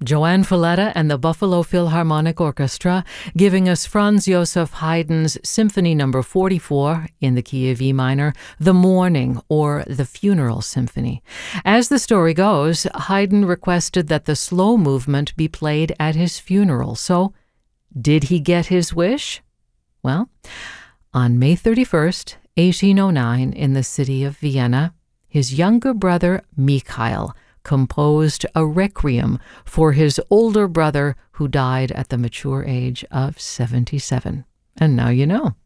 Joanne Falletta and the Buffalo Philharmonic Orchestra giving us Franz Joseph Haydn's Symphony No. 44 in the key of E minor, The Mourning or the Funeral Symphony. As the story goes, Haydn requested that the slow movement be played at his funeral. So, did he get his wish? Well, on May 31st, 1809, in the city of Vienna, his younger brother Mikhail composed a requiem for his older brother who died at the mature age of 77. And now you know.